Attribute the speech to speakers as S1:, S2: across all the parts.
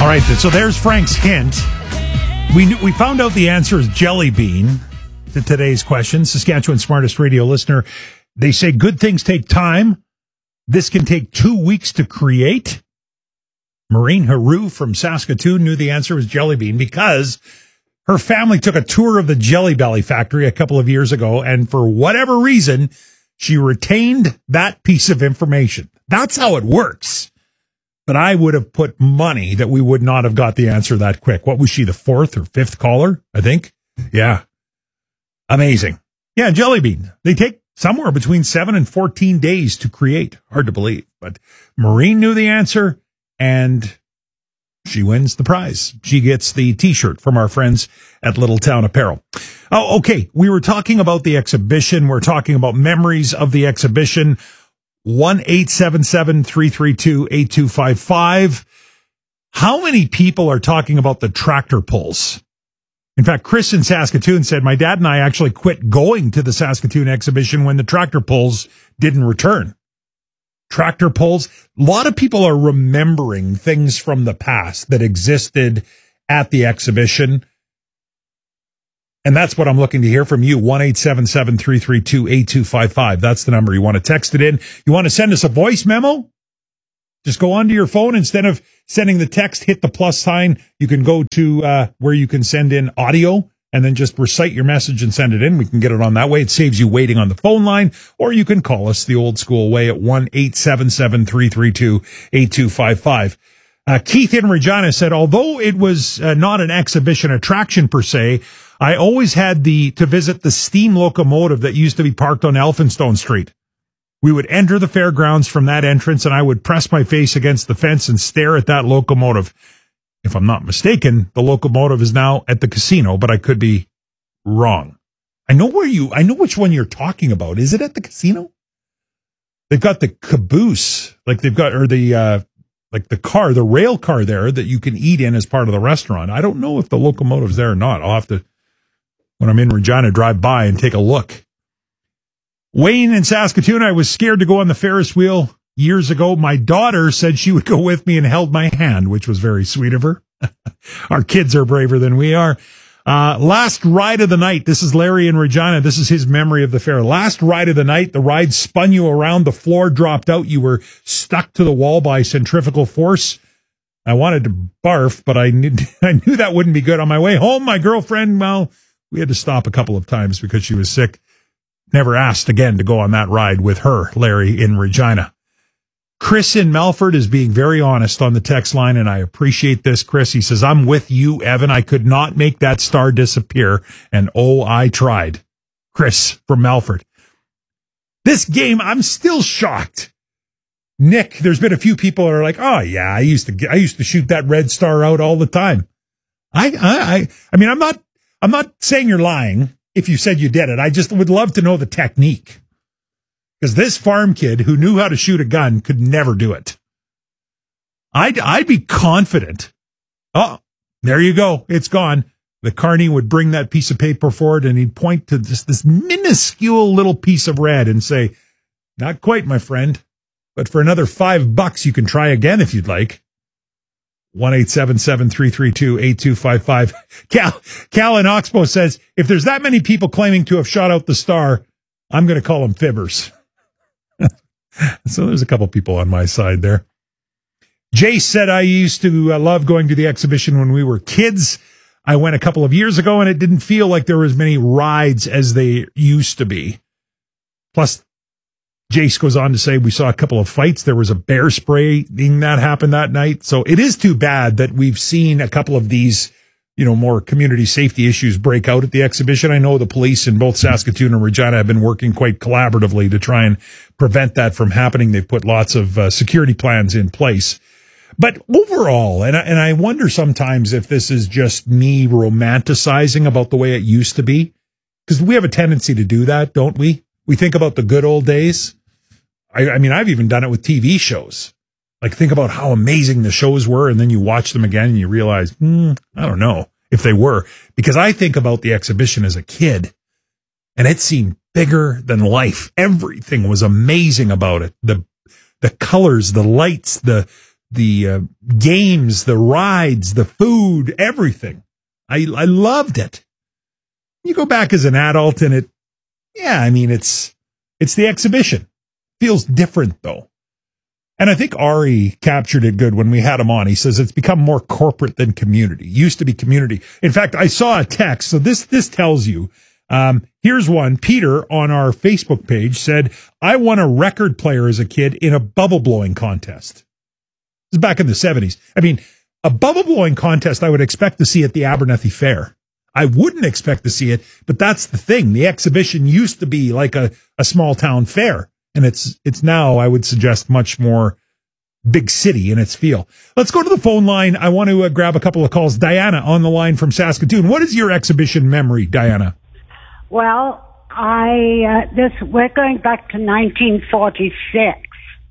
S1: right, so there's Frank's hint. We found out the answer is jelly bean to today's question. Saskatchewan's smartest radio listener. They say good things take time. This can take 2 weeks to create. Maureen Haru from Saskatoon knew the answer was jelly bean because her family took a tour of the Jelly Belly factory a couple of years ago, and for whatever reason, she retained that piece of information. That's how it works. But I would have put money that we would not have got the answer that quick. What was she, the fourth or fifth caller, I think? Yeah. Amazing. Yeah, jelly bean. They take somewhere between 7 and 14 days to create. Hard to believe. But Maureen knew the answer, and she wins the prize. She gets the T-shirt from our friends at Little Town Apparel. Oh, okay. We were talking about the exhibition. We're talking about memories of the exhibition. 1-877-332-8255. How many people are talking about the tractor pulls? In fact, Chris in Saskatoon said, my dad and I actually quit going to the Saskatoon exhibition when the tractor pulls didn't return. Tractor pulls. A lot of people are remembering things from the past that existed at the exhibition. And that's what I'm looking to hear from you. 1-877-332-8255. That's the number. You want to text it in. You want to send us a voice memo? Just go onto your phone. Instead of sending the text, hit the plus sign. You can go to where you can send in audio and then just recite your message and send it in. We can get it on that way. It saves you waiting on the phone line, or you can call us the old school way at 1-877-332-8255. Keith in Regina said, although it was not an exhibition attraction per se, I always had to visit the steam locomotive that used to be parked on Elphinstone Street. We would enter the fairgrounds from that entrance, and I would press my face against the fence and stare at that locomotive. If I'm not mistaken, the locomotive is now at the casino, but I could be wrong. I know which one you're talking about. Is it at the casino? They've got the caboose, like they've got, or the rail car there that you can eat in as part of the restaurant. I don't know if the locomotive's there or not. I'll have to, when I'm in Regina, drive by and take a look. Wayne in Saskatoon, I was scared to go on the Ferris wheel years ago. My daughter said she would go with me and held my hand, which was very sweet of her. Our kids are braver than we are. Last ride of the night. This is Larry in Regina. This is his memory of the fair. Last ride of the night. The ride spun you around. The floor dropped out. You were stuck to the wall by centrifugal force. I wanted to barf, but I knew that wouldn't be good. On my way home, my girlfriend, well, we had to stop a couple of times because she was sick. Never asked again to go on that ride with her, Larry in Regina. Chris in Melford is being very honest on the text line, and I appreciate this, Chris. He says, I'm with you, Evan. I could not make that star disappear, and oh, I tried. Chris from Melford. This game, I'm still shocked. Nick, there's been a few people that are like, oh, yeah, I used to shoot that red star out all the time. I mean, I'm not saying you're lying if you said you did it. I just would love to know the technique. Because this farm kid who knew how to shoot a gun could never do it. I'd be confident. Oh, there you go. It's gone. The carny would bring that piece of paper forward and he'd point to this minuscule little piece of red and say, not quite, my friend, but for another $5 you can try again if you'd like. 1-877-332-8255. Cal in Oxbow says, if there's that many people claiming to have shot out the star, I'm going to call them fibbers. So there's a couple people on my side there. Jace said, I used to love going to the exhibition when we were kids. I went a couple of years ago and it didn't feel like there were as many rides as they used to be. Plus, Jace goes on to say, we saw a couple of fights. There was a bear spraying that happened that night. So it is too bad that we've seen a couple of these, more community safety issues break out at the exhibition. I know the police in both Saskatoon and Regina have been working quite collaboratively to try and prevent that from happening. They've put lots of security plans in place. But overall, and I wonder sometimes if this is just me romanticizing about the way it used to be, because we have a tendency to do that, don't we? We think about the good old days. I mean, I've even done it with TV shows. Like, think about how amazing the shows were, and then you watch them again and you realize, I don't know if they were. Because I think about the exhibition as a kid, and it seemed bigger than life. Everything was amazing about it. The colors, the lights, the games, the rides, the food, everything. I loved it. You go back as an adult and it's the exhibition. Feels different though. And I think Ari captured it good when we had him on. He says it's become more corporate than community. Used to be community. In fact, I saw a text. So this tells you, here's one. Peter on our Facebook page said, I won a record player as a kid in a bubble blowing contest. This is back in the 70s. I mean, a bubble blowing contest I would expect to see at the Abernethy Fair. I wouldn't expect to see it, but that's the thing. The exhibition used to be like a small town fair, and it's now, I would suggest, much more big city in its feel. Let's go to the phone line. I want to grab a couple of calls. Diana on the line from Saskatoon. What is your exhibition memory, Diana?
S2: Well, we're going back to 1946,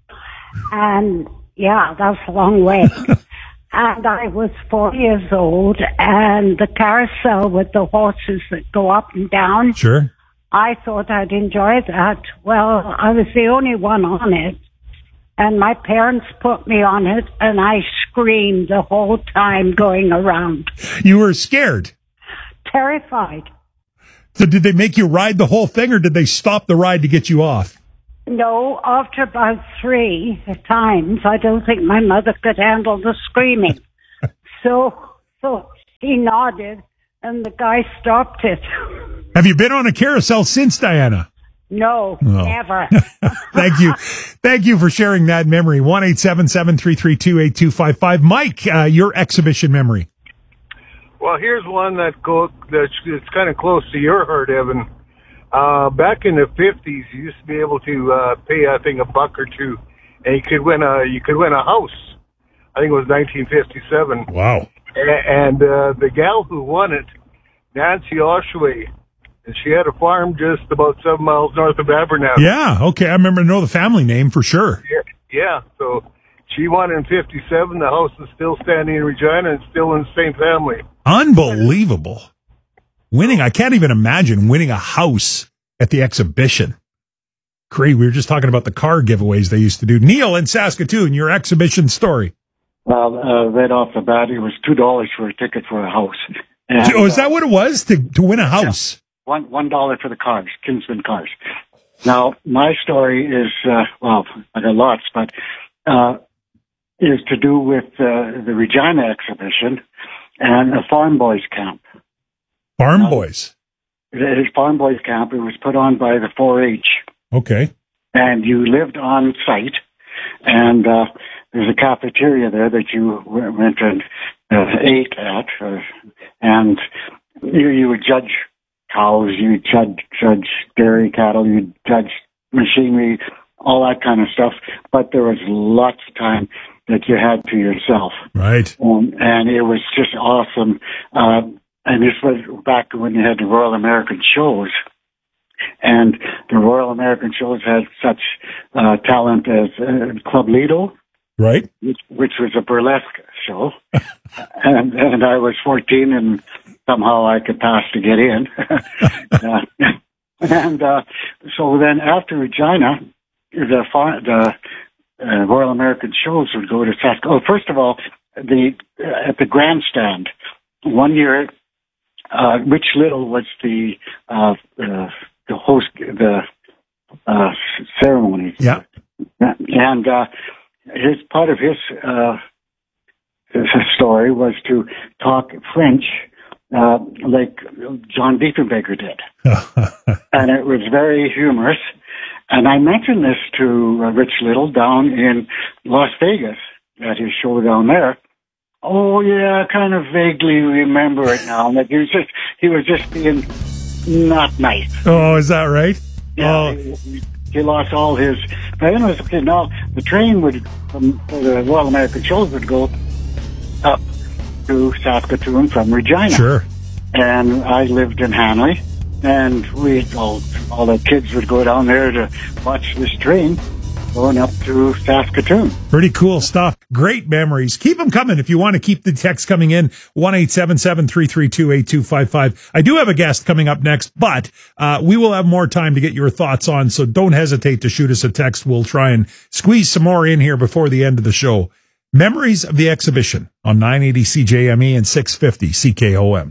S2: and yeah, that's a long way. And I was 4 years old, and the carousel with the horses that go up and down.
S1: Sure.
S2: I thought I'd enjoy that. Well, I was the only one on it, and my parents put me on it, and I screamed the whole time going around.
S1: You were scared?
S2: Terrified.
S1: So did they make you ride the whole thing, or did they stop the ride to get you off?
S2: No, after about 3 times, I don't think my mother could handle the screaming. So he nodded, and the guy stopped it.
S1: Have you been on a carousel since, Diana?
S2: No, never.
S1: Thank you. Thank you for sharing that memory. 1-877-332-8255. Mike, your exhibition memory.
S3: Well, here's one that's kind of close to your heart, Evan. Back in the 50s, you used to be able to pay, I think, $1 or $2, and you could win a house. I think it was 1957.
S1: Wow!
S3: And the gal who won it, Nancy Oshway, and she had a farm just about 7 miles north of Abernathy.
S1: Yeah, okay, I remember to know the family name for sure.
S3: Yeah. So she won in 57. The house is still standing in Regina and still in the same family.
S1: Unbelievable. Winning, I can't even imagine winning a house at the exhibition. Great. We were just talking about the car giveaways they used to do. Neil in Saskatoon, your exhibition story.
S4: Well, right off the bat, it was $2 for a ticket for a house. And,
S1: is that what it was to win a house?
S4: Yeah, $1 for the cars, Kinsman cars. Now, my story is, I got lots, but is to do with the Regina exhibition and a Farm Boys camp.
S1: Farm Boys?
S4: It is Farm Boys camp. It was put on by the 4-H.
S1: Okay.
S4: And you lived on site, and there's a cafeteria there that you went and ate at, and you would judge cows, you would judge dairy cattle, you judge machinery, all that kind of stuff. But there was lots of time that you had to yourself.
S1: Right.
S4: And it was just awesome. And this was back when you had the Royal American shows. And the Royal American shows had such talent as Club Lido.
S1: Right.
S4: Which was a burlesque show. and I was 14 and somehow I could pass to get in. So then after Regina, the Royal American shows would go to Saskatoon. Oh, first of all, at the grandstand, one year, Rich Little was the host, the ceremony.
S1: Yeah.
S4: And part of his story was to talk French like John Diefenbaker did. And it was very humorous. And I mentioned this to Rich Little down in Las Vegas at his show down there. Oh yeah, I kind of vaguely remember it now. Like he was just being not nice.
S1: Oh, is that right?
S4: Yeah, he lost all his. But anyways, okay, now the train the Royal American shows would go up to Saskatoon from Regina.
S1: Sure.
S4: And I lived in Hanley, and all the kids would go down there to watch this train going up to Saskatoon.
S1: Pretty cool stuff. Great memories. Keep them coming if you want to keep the text coming in. 1-877-332-8255. I do have a guest coming up next, but we will have more time to get your thoughts on, so don't hesitate to shoot us a text. We'll try and squeeze some more in here before the end of the show. Memories of the exhibition on 980 CJME and 650 CKOM.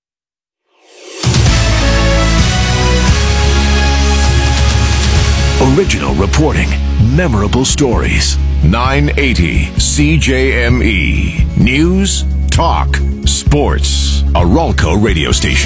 S5: Original reporting, memorable stories. 980 CJME. News, talk, sports. A Ralco radio station.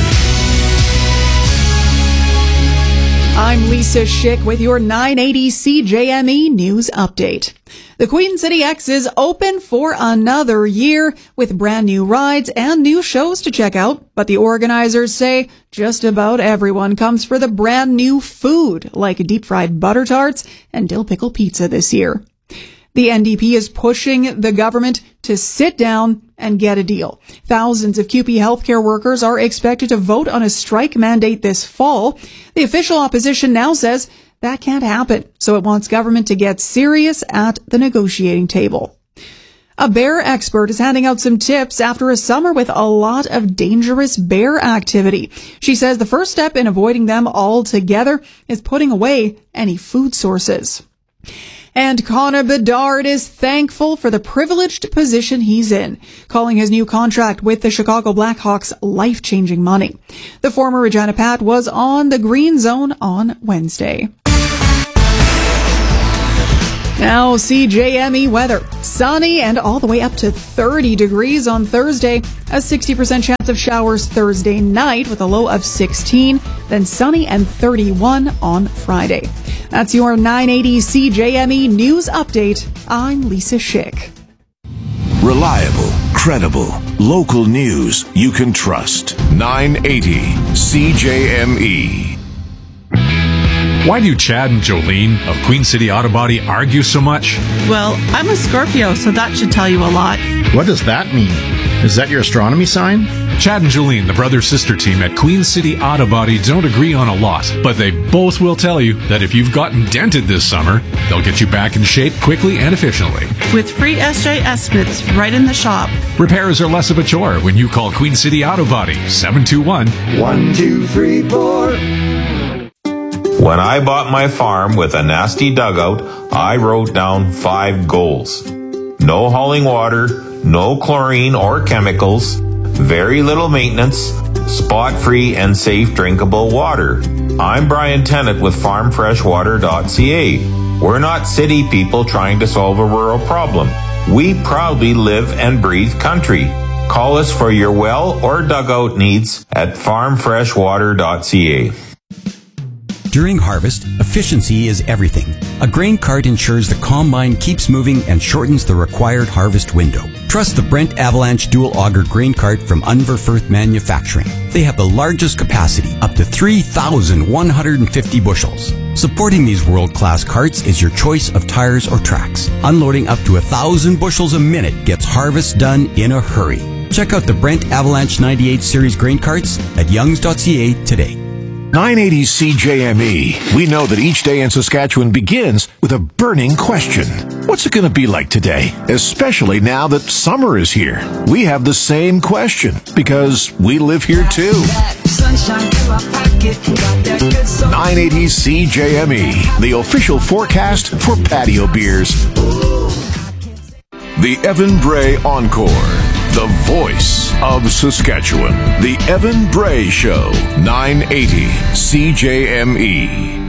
S6: I'm Lisa Schick with your 980 CJME News Update. The Queen City X is open for another year with brand new rides and new shows to check out. But the organizers say just about everyone comes for the brand new food like deep fried butter tarts and dill pickle pizza this year. The NDP is pushing the government to sit down and get a deal. Thousands of CUPE healthcare workers are expected to vote on a strike mandate this fall. The official opposition now says that can't happen, so it wants government to get serious at the negotiating table. A bear expert is handing out some tips after a summer with a lot of dangerous bear activity. She says the first step in avoiding them altogether is putting away any food sources. And Connor Bedard is thankful for the privileged position he's in, calling his new contract with the Chicago Blackhawks life-changing money. The former Regina Pat was on the Green Zone on Wednesday. Now, CJME weather. Sunny and all the way up to 30 degrees on Thursday. A 60% chance of showers Thursday night with a low of 16. Then sunny and 31 on Friday. That's your 980 CJME News Update. I'm Lisa Schick.
S5: Reliable, credible, local news you can trust. 980 CJME.
S7: Why do Chad and Jolene of Queen City Auto Body argue so much?
S8: Well, I'm a Scorpio, so that should tell you a lot.
S9: What does that mean? Is that your astronomy sign?
S7: Chad and Jolene, the brother-sister team at Queen City Auto Body, don't agree on a lot, but they both will tell you that if you've gotten dented this summer, they'll get you back in shape quickly and efficiently.
S8: With free SJ estimates right in the shop.
S7: Repairs are less of a chore when you call Queen City Auto Body, 721-1234.
S10: When I bought my farm with a nasty dugout, I wrote down 5 goals. No hauling water, no chlorine or chemicals, very little maintenance, spot-free and safe drinkable water. I'm Brian Tennant with farmfreshwater.ca. We're not city people trying to solve a rural problem. We proudly live and breathe country. Call us for your well or dugout needs at farmfreshwater.ca.
S11: During harvest, efficiency is everything. A grain cart ensures the combine keeps moving and shortens the required harvest window. Trust the Brent Avalanche Dual Auger Grain Cart from Unverfirth Manufacturing. They have the largest capacity, up to 3,150 bushels. Supporting these world-class carts is your choice of tires or tracks. Unloading up to 1,000 bushels a minute gets harvest done in a hurry. Check out the Brent Avalanche 98 Series grain carts at youngs.ca today.
S5: 980 CJME. We know that each day in Saskatchewan begins with a burning question. What's it going to be like today? Especially now that summer is here. We have the same question because we live here too. 980 CJME, the official forecast for patio beers. The Evan Bray Encore. The voice of Saskatchewan. The Evan Bray Show. 980 CJME.